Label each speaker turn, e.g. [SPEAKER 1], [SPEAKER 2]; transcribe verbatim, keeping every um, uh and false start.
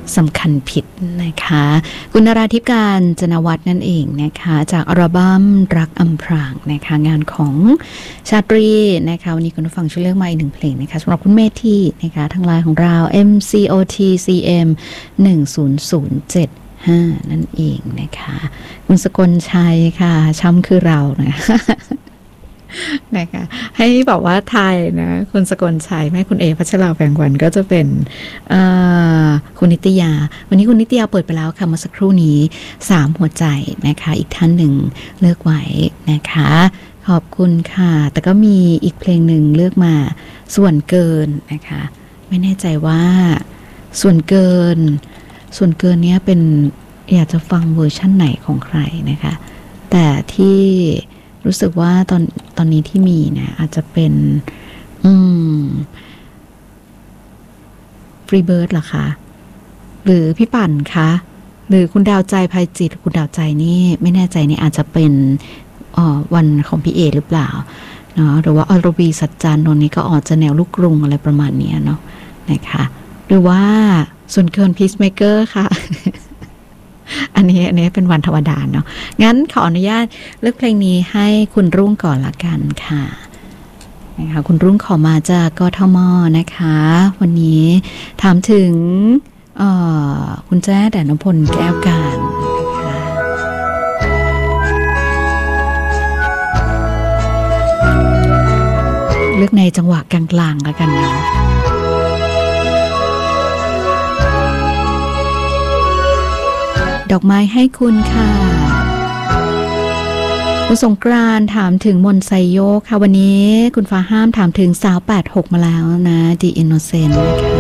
[SPEAKER 1] สำคัญผิดนะคะคุณนราธิปการจนวัฒน์นั่นเองนะคะจากอัลบั้มรักอำพรางนะคะงานของชาตรีนะคะวันนี้คุณผู้ฟังช่วยเลือกมาอีกหนึ่งเพลงนะคะสำหรับคุณเมธีนะคะทางไลน์ของเรา เอ็ม ซี โอ ที ซี เอ็ม หนึ่ง ศูนย์ ศูนย์ เจ็ด ห้านั่นเองนะคะคุณสกลชัยค่ะช้ำคือเรานะนะคะให้บอกว่าไทยนะคุณสกลชัยแม่คุณเอพัชราแปลงวันก็จะเป็นคุณนิตยาวันนี้คุณนิตยาเปิดไปแล้วค่ะเมื่อสักครู่นี้สามหัวใจนะคะอีกท่านหนึ่งเลือกไว้นะคะขอบคุณค่ะแต่ก็มีอีกเพลงหนึ่งเลือกมาส่วนเกินนะคะไม่แน่ใจว่าส่วนเกินส่วนเกินเนี้ยเป็นอยากจะฟังเวอร์ชั่นไหนของใครนะคะแต่ที่รู้สึกว่าตอนตอนนี้ที่มีนะอาจจะเป็นอืมฟรีเบิร์ดเหรอคะหรือพี่ปั่นคะหรือคุณดาวใจภัยจิตคุณดาวใจนี่ไม่แน่ใจนี่อาจจะเป็นอ๋อวันของพี่เอหรือเปล่าเนาะหรือว่าอรวีสัจจานนท์นี่ก็ออกจะแนวลูกกรุงอะไรประมาณนี้เนาะนะคะหรือว่าส่วนเกินพีซเมเกอร์ค่ะ อันนี้อันนี้เป็นวันธรรมดาเนาะงั้นขออนุญาตเลือกเพลงนี้ให้คุณรุ่งก่อนละกันค่ะนะคะคุณรุ่งขอมาจากกทมนะคะวันนี้ถามถึงคุณแจ้แดนนพลแก้วการนะคะเลือกในจังหวะกลางๆละกันเนาะดอกไม้ให้คุณค่ะคุณสงกรานต์ถามถึงมนไซโยกค่ะวันนี้คุณฟ้าห้ามถามถึงสาวแปดหกมาแล้วนะ The Innocent นะคะ